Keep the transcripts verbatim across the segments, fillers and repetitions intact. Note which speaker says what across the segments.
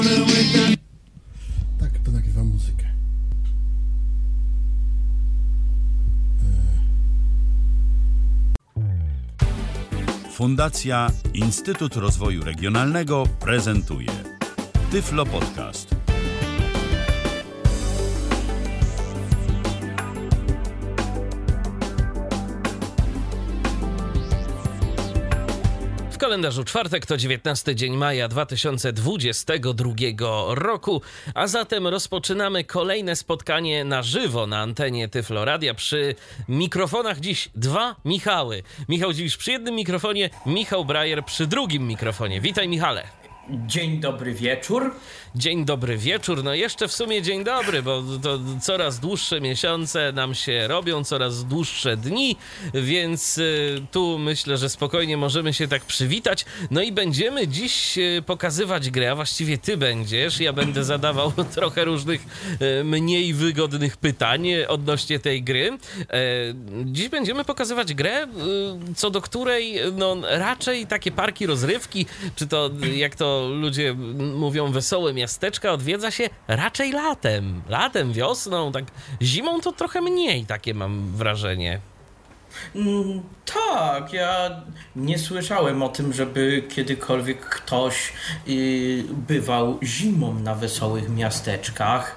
Speaker 1: Tak to nagrywa muzykę.
Speaker 2: Fundacja Instytut Rozwoju Regionalnego prezentuje Tyflo Podcast.
Speaker 3: W kalendarzu czwartek to dziewiętnasty dzień maja dwa tysiące dwudziestego drugiego roku, a zatem rozpoczynamy kolejne spotkanie na żywo na antenie Tyflo Radia. Przy mikrofonach dziś dwa Michały. Michał Dziwisz przy jednym mikrofonie, Michał Brajer przy drugim mikrofonie. Witaj, Michale.
Speaker 4: Dzień dobry wieczór.
Speaker 3: Dzień dobry wieczór, no jeszcze w sumie dzień dobry, bo to coraz dłuższe miesiące nam się robią, coraz dłuższe dni, więc y, tu myślę, że spokojnie możemy się tak przywitać. No i będziemy dziś y, pokazywać grę, a właściwie ty będziesz, ja będę zadawał trochę różnych y, mniej wygodnych pytań odnośnie tej gry. Y, dziś będziemy pokazywać grę, y, co do której no raczej takie parki rozrywki, czy to jak to ludzie mówią wesołe miasteczka odwiedza się raczej latem. Latem, wiosną, tak zimą to trochę mniej, takie mam wrażenie.
Speaker 4: Mm, tak, ja nie słyszałem o tym, żeby kiedykolwiek ktoś yy, bywał zimą na wesołych miasteczkach.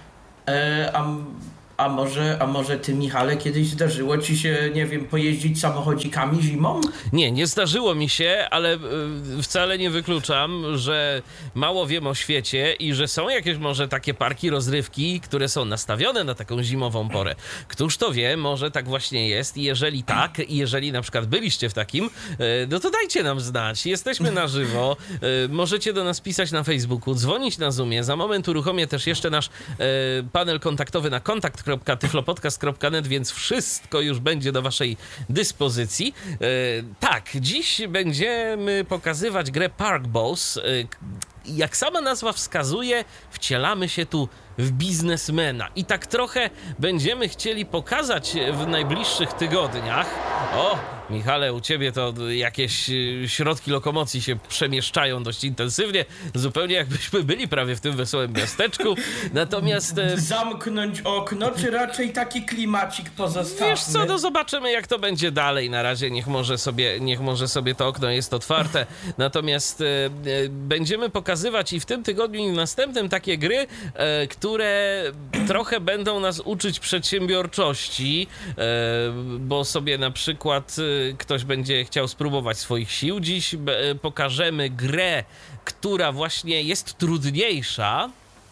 Speaker 4: E, a, a, może, a może ty, Michale, kiedyś zdarzyło ci się, nie wiem, pojeździć samochodzikami zimą?
Speaker 3: Nie, nie zdarzyło mi się, ale y, wcale nie wykluczam, że mało wiem o świecie i że są jakieś może takie parki rozrywki, które są nastawione na taką zimową porę. Któż to wie, może tak właśnie jest i jeżeli tak, i jeżeli na przykład byliście w takim, y, no to dajcie nam znać. Jesteśmy na żywo, y, możecie do nas pisać na Facebooku, dzwonić na Zoomie. Za moment uruchomię też jeszcze nasz y, panel kontaktowy na kontakt kropka tyflopodcast kropka net, więc wszystko już będzie do waszej dyspozycji. E, tak, dziś będziemy pokazywać grę Park Boss. E, jak sama nazwa wskazuje, wcielamy się tu w biznesmena i tak trochę będziemy chcieli pokazać w najbliższych tygodniach. O, Michale, u ciebie to jakieś środki lokomocji się przemieszczają dość intensywnie, zupełnie jakbyśmy byli prawie w tym wesołym miasteczku. Natomiast...
Speaker 4: Zamknąć okno, czy raczej taki klimacik pozostawmy?
Speaker 3: Wiesz co, no zobaczymy jak to będzie dalej. Na razie niech może sobie, niech może sobie to okno jest otwarte. Natomiast e, e, będziemy pokazywać i w tym tygodniu i w następnym takie gry, e, które trochę będą nas uczyć przedsiębiorczości, e, bo sobie na przykład e, ktoś będzie chciał spróbować swoich sił. Dziś e, pokażemy grę, która właśnie jest trudniejsza.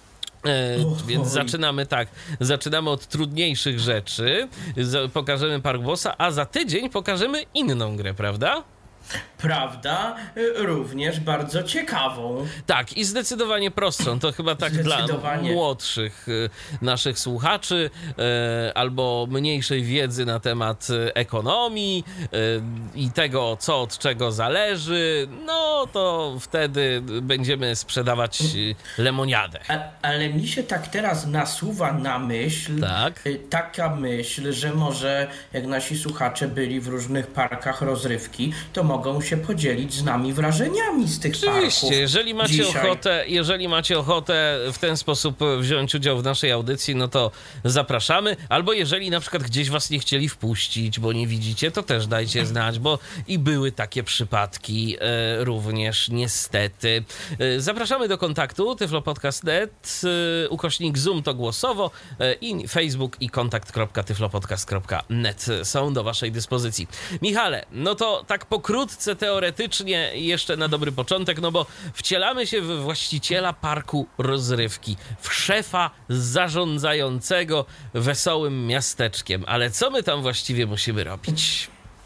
Speaker 3: E, więc zaczynamy tak, zaczynamy od trudniejszych rzeczy, Z, pokażemy Park Bossa, a za tydzień pokażemy inną grę, prawda?
Speaker 4: Prawda, również bardzo ciekawą.
Speaker 3: Tak, i zdecydowanie prostszą. To chyba tak dla młodszych naszych słuchaczy e, albo mniejszej wiedzy na temat ekonomii e, i tego, co od czego zależy. No to wtedy będziemy sprzedawać lemoniadę.
Speaker 4: A, ale mi się tak teraz nasuwa na myśl,
Speaker 3: tak?
Speaker 4: taka myśl, że może jak nasi słuchacze byli w różnych parkach rozrywki, to mogą się podzielić z nami wrażeniami z tych
Speaker 3: Oczywiście, parków. Oczywiście, jeżeli macie
Speaker 4: dzisiaj.
Speaker 3: ochotę, jeżeli macie ochotę w ten sposób wziąć udział w naszej audycji, no to zapraszamy. Albo jeżeli na przykład gdzieś was nie chcieli wpuścić, bo nie widzicie, to też dajcie znać, bo i były takie przypadki e, również niestety. E, zapraszamy do kontaktu tyflopodcast kropka net, e, ukośnik Zoom to głosowo e, i Facebook i kontakt kropka tyflopodcast kropka net są do waszej dyspozycji. Michale, no to tak pokrótce teoretycznie jeszcze na dobry początek, no bo wcielamy się w właściciela parku rozrywki, w szefa zarządzającego wesołym miasteczkiem. Ale co my tam właściwie musimy robić?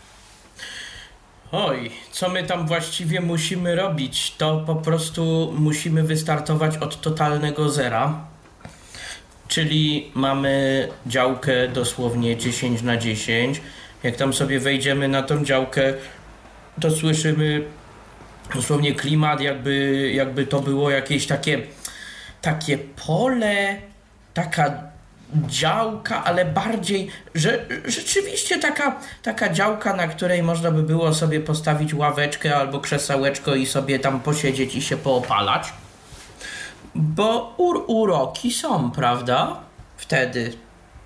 Speaker 4: Oj, co my tam właściwie musimy robić? To po prostu musimy wystartować od totalnego zera. Czyli mamy działkę dosłownie dziesięć na dziesięć. Jak tam sobie wejdziemy na tą działkę, to słyszymy dosłownie klimat, jakby, jakby to było jakieś takie, takie pole, taka działka, ale bardziej, że rzeczywiście taka, taka działka, na której można by było sobie postawić ławeczkę albo krzesełeczko i sobie tam posiedzieć i się poopalać. Bo ur uroki są, prawda? Wtedy.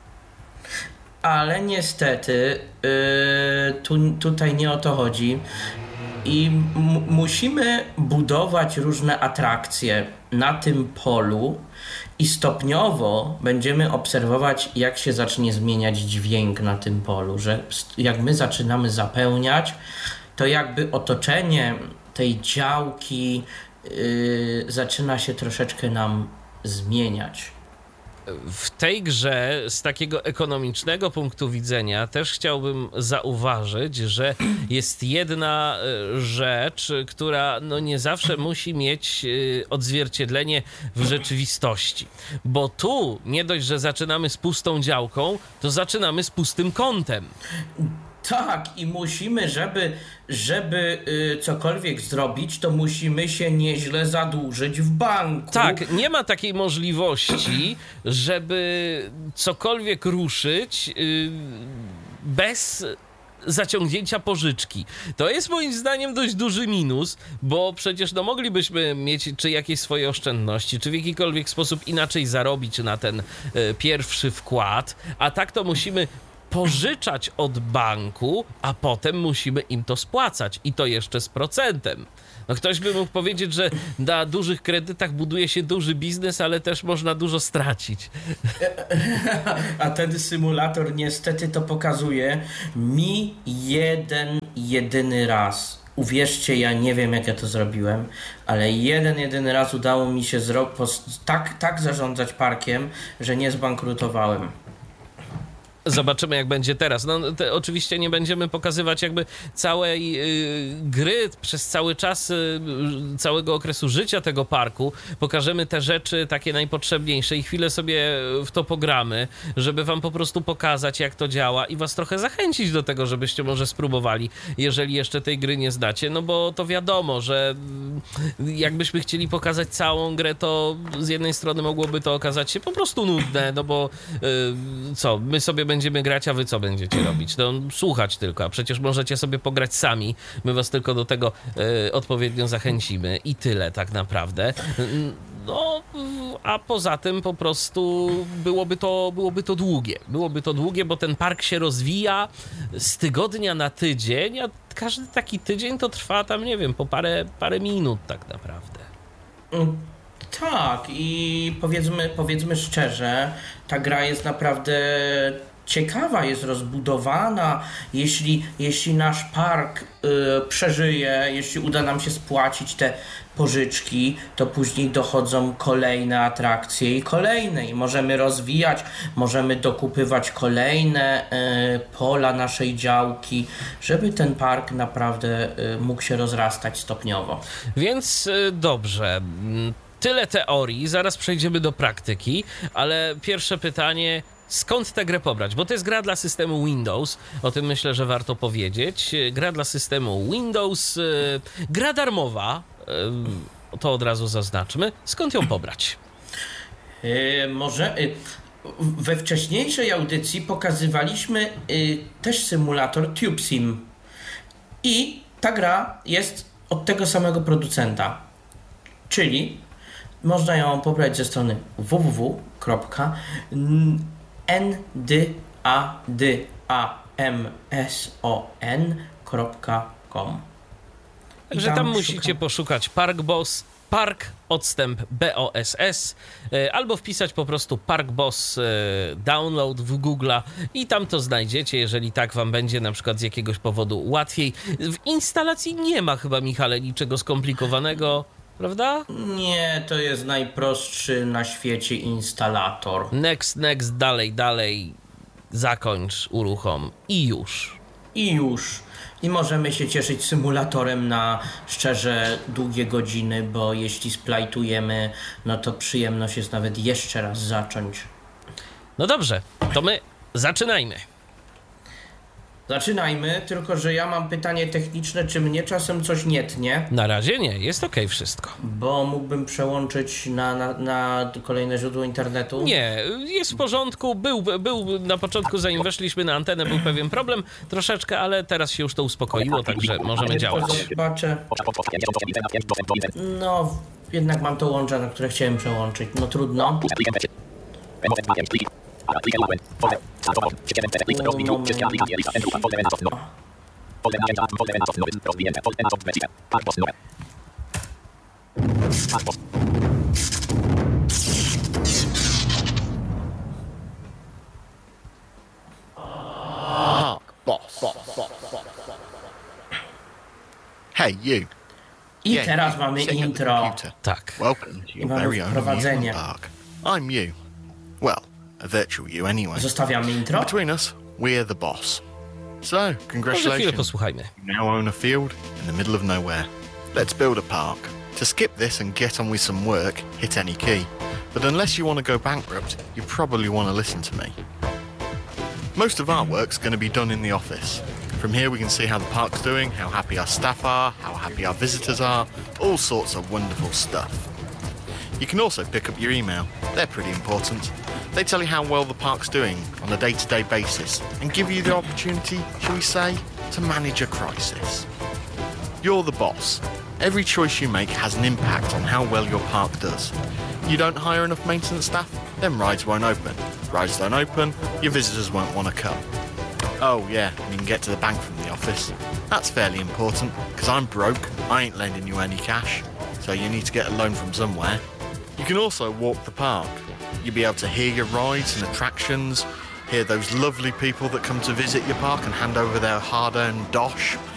Speaker 4: Ale niestety yy, tu, tutaj nie o to chodzi. I musimy budować różne atrakcje na tym polu i stopniowo będziemy obserwować, jak się zacznie zmieniać dźwięk na tym polu, że jak my zaczynamy zapełniać, to jakby otoczenie tej działki yy, zaczyna się troszeczkę nam zmieniać.
Speaker 3: W tej grze z takiego ekonomicznego punktu widzenia też chciałbym zauważyć, że jest jedna rzecz, która no nie zawsze musi mieć odzwierciedlenie w rzeczywistości. Bo tu nie dość, że zaczynamy z pustą działką, to zaczynamy z pustym kątem.
Speaker 4: Tak, i musimy, żeby, żeby y, cokolwiek zrobić, to musimy się nieźle zadłużyć w banku.
Speaker 3: Tak, nie ma takiej możliwości, żeby cokolwiek ruszyć y, bez zaciągnięcia pożyczki. To jest moim zdaniem dość duży minus, bo przecież no moglibyśmy mieć czy jakieś swoje oszczędności, czy w jakikolwiek sposób inaczej zarobić na ten y, pierwszy wkład, a tak to musimy pożyczać od banku, a potem musimy im to spłacać i to jeszcze z procentem. No ktoś by mógł powiedzieć, że na dużych kredytach buduje się duży biznes, ale też można dużo stracić.
Speaker 4: A ten symulator niestety to pokazuje mi jeden, jedyny raz. Uwierzcie, ja nie wiem, jak ja to zrobiłem, ale jeden, jedyny raz udało mi się zro- tak, tak zarządzać parkiem, że nie zbankrutowałem.
Speaker 3: Zobaczymy, jak będzie teraz. No, te, oczywiście nie będziemy pokazywać jakby całej y, gry przez cały czas y, całego okresu życia tego parku. Pokażemy te rzeczy takie najpotrzebniejsze i chwilę sobie w to pogramy, żeby wam po prostu pokazać, jak to działa i was trochę zachęcić do tego, żebyście może spróbowali, jeżeli jeszcze tej gry nie znacie. No bo to wiadomo, że jakbyśmy chcieli pokazać całą grę, to z jednej strony mogłoby to okazać się po prostu nudne, no bo y, co, my sobie będziemy będziemy grać, a wy co będziecie robić? No słuchać tylko, a przecież możecie sobie pograć sami. My was tylko do tego y, odpowiednio zachęcimy i tyle tak naprawdę. No, a poza tym po prostu byłoby to, byłoby to długie. Byłoby to długie, bo ten park się rozwija z tygodnia na tydzień, a każdy taki tydzień to trwa tam, nie wiem, po parę, parę minut tak naprawdę.
Speaker 4: Tak, i powiedzmy, powiedzmy szczerze, ta gra jest naprawdę ciekawa, jest rozbudowana. Jeśli, jeśli nasz park y, przeżyje, jeśli uda nam się spłacić te pożyczki, to później dochodzą kolejne atrakcje i kolejne i możemy rozwijać, możemy dokupywać kolejne y, pola naszej działki, żeby ten park naprawdę y, mógł się rozrastać stopniowo.
Speaker 3: Więc y, dobrze. Tyle teorii, zaraz przejdziemy do praktyki, ale pierwsze pytanie, skąd tę grę pobrać? Bo to jest gra dla systemu Windows, o tym myślę, że warto powiedzieć. Gra dla systemu Windows, gra darmowa, to od razu zaznaczmy. Skąd ją pobrać?
Speaker 4: Yy, może yy, we wcześniejszej audycji pokazywaliśmy yy, też symulator TubeSim i ta gra jest od tego samego producenta, czyli można ją pobrać ze strony w w w kropka ndadamson kropka com.
Speaker 3: Także tam musicie szukam. poszukać Park Boss, Park odstęp B O S S, albo wpisać po prostu Park Boss download w Google'a i tam to znajdziecie, jeżeli tak wam będzie na przykład z jakiegoś powodu łatwiej. W instalacji nie ma chyba, Michale, niczego skomplikowanego. Prawda?
Speaker 4: Nie, to jest najprostszy na świecie instalator.
Speaker 3: Next, next, dalej, dalej, zakończ, uruchom i już.
Speaker 4: I już. I możemy się cieszyć symulatorem na szczerze długie godziny, bo jeśli splajtujemy, no to przyjemność jest nawet jeszcze raz zacząć.
Speaker 3: No dobrze, to my zaczynajmy.
Speaker 4: Zaczynajmy, tylko że ja mam pytanie techniczne, czy mnie czasem coś nie tnie?
Speaker 3: Na razie nie, jest okej okay wszystko.
Speaker 4: Bo mógłbym przełączyć na, na, na kolejne źródło internetu?
Speaker 3: Nie, jest w porządku, był, był na początku, zanim weszliśmy na antenę, był pewien problem troszeczkę, ale teraz się już to uspokoiło, także możemy działać.
Speaker 4: Zobaczę. No, Jednak mam to łącze, na które chciałem przełączyć. No trudno.
Speaker 5: Hey, you.
Speaker 4: I
Speaker 5: Yeah,
Speaker 4: teraz
Speaker 5: you
Speaker 4: mamy
Speaker 5: sitting at the
Speaker 4: intro.
Speaker 5: computer.
Speaker 3: Tak.
Speaker 5: Welcome to your
Speaker 4: mamy
Speaker 5: very own
Speaker 4: wprowadzenie.
Speaker 5: amusement park. I'm you. Well, a virtual you anyway.
Speaker 4: Zostawiamy intro.
Speaker 5: Between us, we're the boss. So,
Speaker 3: Może chwilę
Speaker 5: congratulations.
Speaker 3: posłuchajmy.
Speaker 5: You now own a field in the middle of nowhere. Let's build a park. To skip this and get on with some work, hit any key. But unless you want to go bankrupt, you probably want to listen to me. Most of our work's going to be done in the office. From here we can see how the park's doing, how happy our staff are, how happy our visitors are, all sorts of wonderful stuff. You can also pick up your email. They're pretty important. They tell you how well the park's doing on a day-to-day basis and give you the opportunity, shall we say, to manage a crisis. You're the boss. Every choice you make has an impact on how well your park does. You don't hire enough maintenance staff, then rides won't open. Rides don't open, your visitors won't want to come. Oh yeah, and you can get to the bank from the office. That's fairly important, because I'm broke, I ain't lending you any cash, so you need to get a loan from somewhere. You can also walk the park. You'll be able to hear your rides and attractions, hear those lovely people that come to visit your park and hand over their hard-earned dosh,